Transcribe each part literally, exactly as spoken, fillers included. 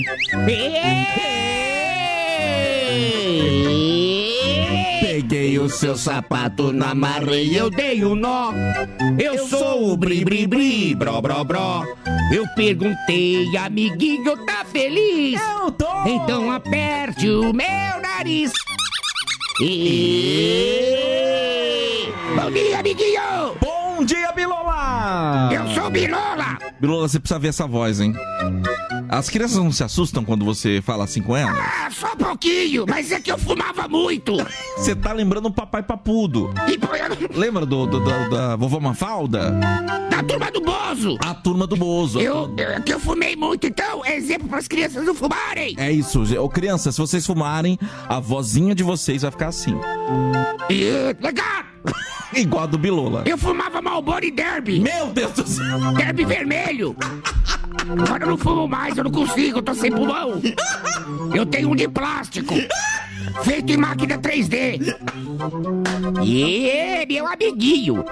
Peguei o seu sapato na marreia, eu dei um nó. Eu sou o bri bri bri, bro bro bro. Eu perguntei, amiguinho, tá feliz? Eu tô! Então aperte o meu nariz. E... Bom dia, amiguinho! Bom dia, Bilola! Eu sou o Bilola! Bilola, você precisa ver essa voz, hein? As crianças não se assustam quando você fala assim com elas? Ah, só um pouquinho, mas é que eu fumava muito. Você tá lembrando o papai papudo. E pô, eu... Lembra do, do, do- da vovó Mafalda? Da turma do Bozo! A turma do Bozo. Eu, eu, é que eu fumei muito, então é exemplo para as crianças não fumarem. É isso, Ô, crianças, se vocês fumarem, a vozinha de vocês vai ficar assim. E... Legal! Igual a do Bilola. Eu fumava Marlboro e Derby. Meu Deus do céu! Derby vermelho. Agora eu não fumo mais, eu não consigo, eu tô sem pulmão. Eu tenho um de plástico, feito em máquina três D. E meu amiguinho.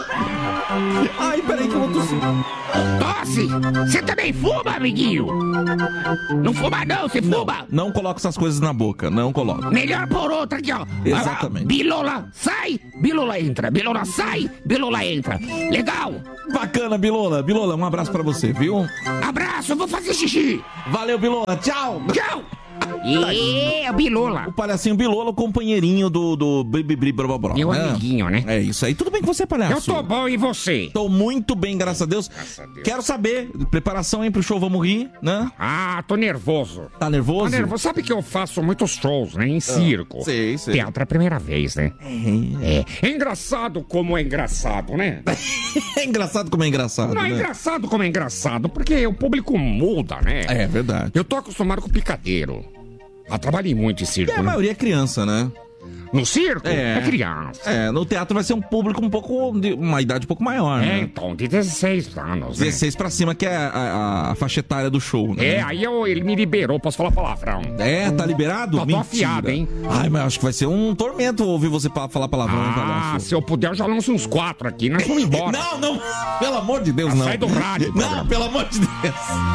Ai, peraí que eu vou tossir. Tosse! Você também fuma, amiguinho? Não fuma não, você fuma? Não coloca essas coisas na boca, não coloca. Melhor por outra aqui, ó. Exatamente. Ah, Bilola sai, Bilola entra. Bilola sai, Bilola entra. Legal. Bacana, Bilola. Bilola, um abraço pra você, viu? Abraço, eu vou fazer xixi. Valeu, Bilola. Tchau. Tchau. E o Bilola. O palhacinho Bilola, o companheirinho do, do Bribri Brobobro. Meu amiguinho, né? É isso aí. Tudo bem com você, palhaço? Eu tô bom, e você? Tô muito bem, graças a Deus. Graças a Deus. Quero saber, preparação aí pro show Vamos Rir, né? Ah, tô nervoso. Tá nervoso? Tô nervoso. Sabe que eu faço muitos shows, né? Em circo. sei, sei. Teatro é a primeira vez, né? É. É engraçado como é engraçado, né? É engraçado como é engraçado, Não é né? engraçado como é engraçado, porque o público muda, né? É verdade. Eu tô acostumado com picadeiro. Ah, trabalhei muito em E circo, a né? maioria é criança, né? No circo? É. É criança. É, no teatro vai ser um público um pouco, de uma idade um pouco maior, É, né? então, de dezesseis anos, né? dezesseis pra cima, que é a, a, a faixa etária do show, né? É, aí eu, ele me liberou, posso falar palavrão. É, tá liberado? Tô- tô afiado, hein? Ai, mas acho que vai ser um tormento ouvir você pa- falar palavrão, hein, Ah, palhaço? se eu puder, eu já lanço uns quatro aqui, nós vamos embora. Não, não, pelo amor de Deus, não. Sai do rádio, Não, programa. pelo amor de Deus.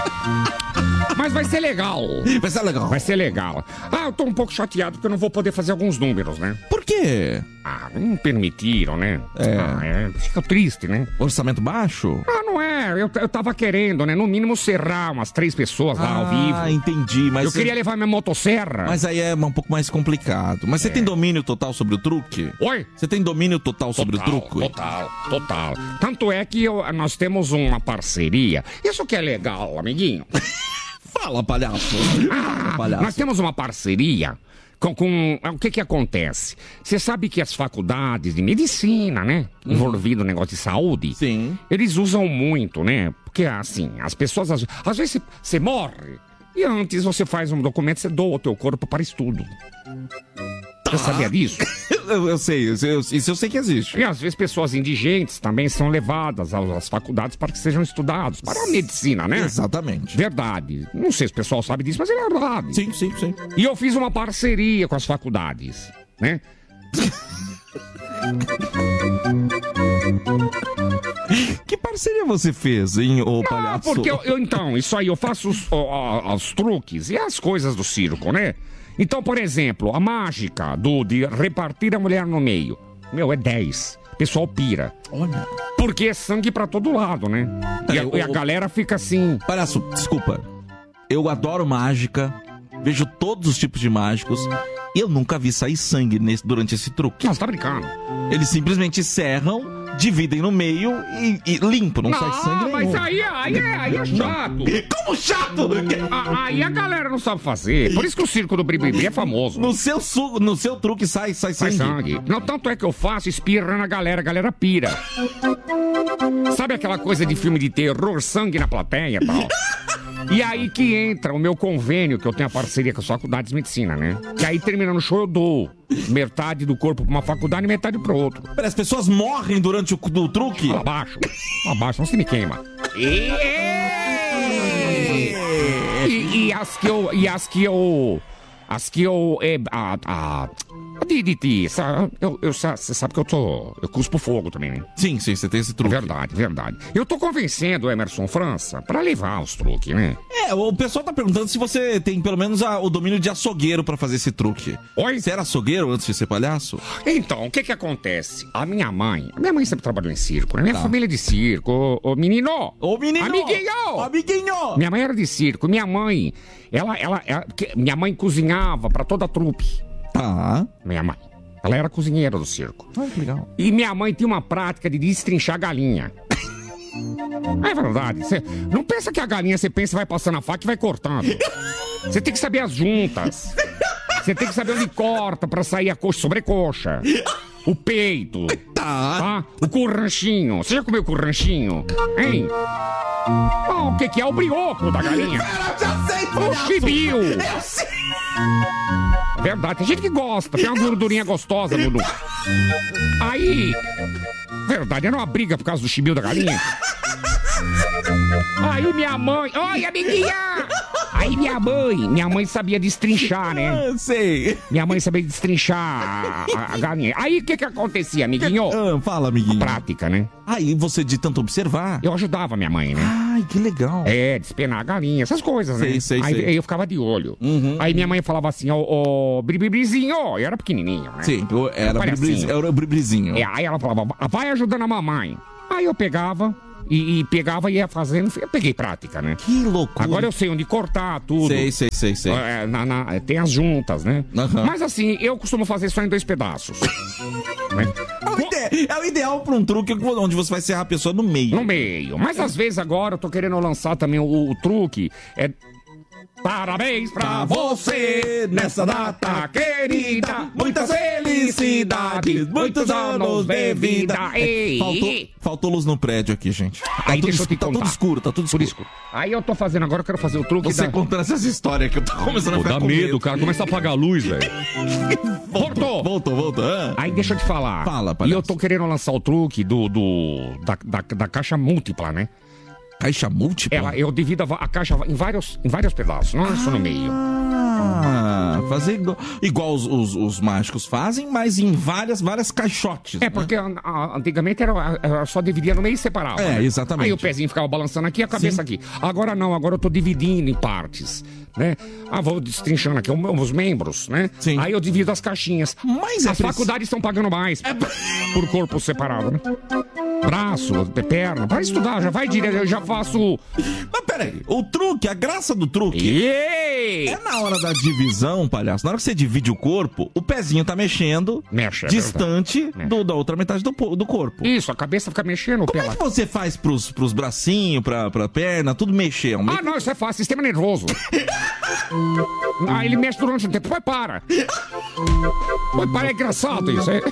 Mas vai ser legal. Vai ser legal. Vai ser legal. Ah, eu tô um pouco chateado porque eu não vou poder fazer alguns números, né? Por quê? Ah, não permitiram, né? É. Ah, é. Fica triste, né? Orçamento baixo? Ah, não é. Eu, eu tava querendo, né? No mínimo serrar umas três pessoas lá ao vivo. Ah, entendi, mas... Eu você- queria levar minha motosserra. Mas aí é um pouco mais complicado. Mas você tem domínio total sobre o truque? Oi? Você tem domínio total sobre Total, o truque? Total, total. Tanto é que eu- nós temos uma parceria. Isso que é legal, amiguinho. Fala, palhaço. Fala, Ah, palhaço. nós temos uma parceria com, com- o que que acontece? Você sabe que as faculdades de medicina, né, envolvido no negócio de saúde, Sim. eles usam muito, né? Porque assim, as pessoas às, às vezes você morre e antes você faz um documento, você doa o teu corpo para estudo. Você sabia disso? Eu, eu sei, eu, eu- isso eu sei que existe. E às vezes pessoas indigentes também são levadas às às faculdades para que sejam estudados para a medicina, né? Exatamente. Verdade. Não sei se o pessoal sabe disso, mas é verdade. Sim, sim, sim. E eu fiz uma parceria com as faculdades, né? Que parceria você fez, hein, ô Ah, palhaço? porque eu, eu, então, isso aí, eu faço os, ó, ó, os truques e as coisas do circo, né? Então, por exemplo, a mágica do de repartir a mulher no meio. Meu, é dez. O pessoal pira. Olha. Porque é sangue pra todo lado, né? E a, É, e a o- galera fica assim. Palhaço, desculpa. Eu adoro mágica, vejo todos os tipos de mágicos e eu nunca vi sair sangue nesse, durante esse truque. Não, você tá brincando. Eles simplesmente serram, dividem no meio e, e limpo, não, sai sangue mas nenhum. aí, aí, é, aí é chato. Como chato! A- Aí a galera não sabe fazer. Por isso que o circo do Bribri é famoso. No seu, su, no seu truque sai, sai Sai sangue. sangue. Não, tanto é que eu faço, espirra na galera, a galera pira. Sabe aquela coisa de filme de terror, sangue na plateia e tal? E aí que entra o meu convênio, que eu tenho a parceria com as faculdades de medicina, né? Que aí terminando o show eu dou metade do corpo pra uma faculdade e metade pro outro. Pera, as pessoas morrem durante o do truque? Fala abaixo. Fala abaixo, não se me queima. E, e as que eu... E as que eu... As que eu... É, a, a, De, de, de, sa- eu, eu, sa- você sabe que eu tô. Eu cuspo fogo também, né? Sim, sim, você tem esse truque. Verdade, verdade. Eu tô convencendo o Emerson França pra levar os truques, né? É, o pessoal tá perguntando se você tem pelo menos a- o domínio de açougueiro pra fazer esse truque. Oi? Você era açougueiro antes de ser palhaço? Então, o que que acontece? A minha mãe, a minha mãe sempre trabalhou em circo, né? Minha Tá. família é de circo, ô, ô menino! Ô, menino! Amiguinho! Amiguinho! Minha mãe era de circo, minha mãe, ela, ela, ela- que- minha mãe cozinhava pra toda a trupe. Tá. Minha mãe. Ela era cozinheira do circo. Ai, que legal. E minha mãe tinha uma prática de destrinchar galinha. É verdade. Cê não pensa que a galinha, você pensa, vai passando a faca e vai cortando. Você tem que saber as juntas. Você tem que saber onde corta pra sair a coxa, sobrecoxa. O peito. Tá. Tá? O curranchinho. Você já comeu curranchinho? Hein? Oh, o que que é o brioco da galinha? Eu já sei, O chibio. Eu sei. Verdade, tem gente que gosta, tem uma gordurinha gostosa, Dudu. Aí, verdade, era uma briga por causa do chibio da galinha. Aí minha mãe, oi amiguinha! Aí minha mãe, minha mãe sabia destrinchar, né? Eu sei. Minha mãe sabia destrinchar a, a- a galinha. Aí o que que acontecia, amiguinho? Ah, fala, amiguinho. Prática, né? Aí você de tanto observar. Eu ajudava minha mãe, né? Ai, que legal. É, despenar a galinha, essas coisas, né? Sei, sei, aí, sei. aí eu ficava de olho. Uhum. Aí minha mãe falava assim, ô, ô, bribrizinho, eu era pequenininho, né? Sim, eu era, Palhacinho. bribrizinho, era o bribrizinho. É, aí ela falava, vai ajudando a mamãe. Aí eu pegava e, e pegava e ia fazendo, eu peguei prática, né? Que loucura. Agora eu sei onde cortar tudo. Sei, sei, sei, sei. É, na- na- tem as juntas, né? Aham. Mas assim, eu costumo fazer só em dois pedaços. Né? É o, ide- é o ideal pra um truque onde você vai serrar a pessoa no meio. No meio. Mas às vezes agora eu tô querendo lançar também o, o truque. É. Parabéns pra você nessa data querida. Muitas felicidades, muitos anos de vida. Ei, Faltou, faltou luz no prédio aqui, gente. Tá, Aí tudo, deixa eu te tá tudo contar. escuro, tá tudo Por escuro. isso. Aí eu tô fazendo agora, eu quero fazer o truque Você da... contando essas histórias que eu tô começando a Pô, ficar dá com medo, cara. Começa a apagar a luz, velho. Voltou! Voltou, voltou. Ah. Aí deixa eu te falar. Fala, E palhaço. eu tô querendo lançar o truque do, do da, da, da caixa múltipla, né? Caixa múltipla? Ela, eu divido a, va- a caixa em vários, em vários pedaços, não é só no meio. Ah, fazer igual, igual os, os, os mágicos fazem, mas em várias, várias caixotes. É, né? porque a- a- antigamente era, era só dividia no meio e separava. É, né? exatamente. Aí o pezinho ficava balançando aqui e a cabeça Sim. aqui. Agora não, agora eu tô dividindo em partes, né? Ah, vou destrinchando aqui os membros, né? Sim. Aí eu divido as caixinhas. Mas é as preci- faculdades estão pagando mais por corpo separado, né? Braço, perna, para estudar, já vai direto, eu já faço... Mas peraí, o truque, a graça do truque Ei! é na hora da divisão, palhaço. Na hora que você divide o corpo, o pezinho tá mexendo Mexe, é distante verdade. do, da outra metade do, po- do corpo. Isso, a cabeça fica mexendo, o Como pé é lá. que você faz pros, pros bracinhos, pra, pra perna, tudo mexer? ao mesmo- Ah, não, isso é fácil, sistema nervoso. Ah, ele mexe durante um tempo, depois para. Depois para, é engraçado isso. É...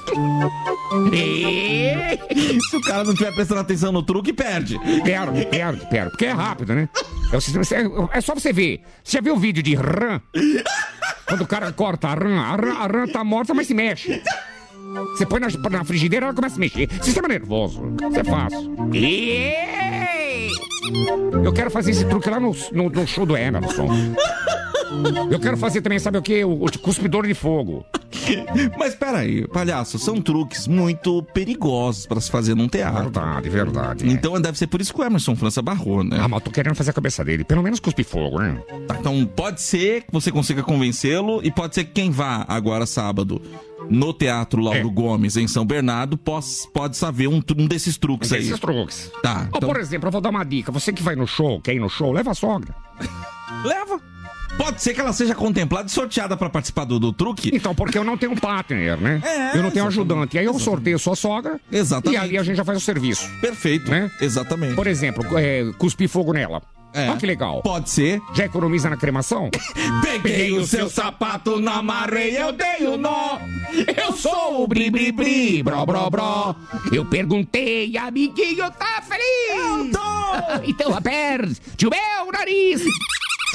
E- Se o cara não estiver prestando atenção no truque, perde. Perde, perde, perde, porque é rápido, né? É, o sistema, é, é só você ver. Você já viu o vídeo de rã? Quando o cara corta a rã, a rã, a rã tá morta, mas se mexe. Você põe na, na frigideira, ela começa a mexer. Sistema nervoso. Isso é fácil. E... Eu quero fazer esse truque lá no, no, no show do Emerson. Eu quero fazer também, sabe o quê? O, o cuspidor de fogo. Mas peraí, palhaço, são truques muito perigosos pra se fazer num teatro. Verdade, verdade. é. Então deve ser por isso que o Emerson França barrou, né? Ah, mas eu tô querendo fazer a cabeça dele. Pelo menos cuspe fogo, né? Tá, então pode ser que você consiga convencê-lo e pode ser que quem vá agora sábado no Teatro Lauro É. Gomes, em São Bernardo, pos- pode saber um, um desses truques aí. Esses truques. Tá, Ou, então- por exemplo, eu vou dar uma dica. Você que vai no show, quer ir no show, leva a sogra. Leva. Pode ser que ela seja contemplada e sorteada pra participar do, do truque. Então, porque eu não tenho um partner, né? É, eu não tenho exatamente. ajudante. Aí eu sorteio sua sogra. Exatamente. E ali a gente já faz o serviço. Perfeito, Né? Exatamente. Por exemplo, é, cuspir fogo nela. É. Olha que legal. Pode ser. Já economiza na cremação? Peguei o seu sapato, não amarrei, eu dei o nó. Eu sou o bri bri bri, bro bro bro. Eu perguntei, amiguinho, tá feliz? Eu tô. Então aperte o meu nariz.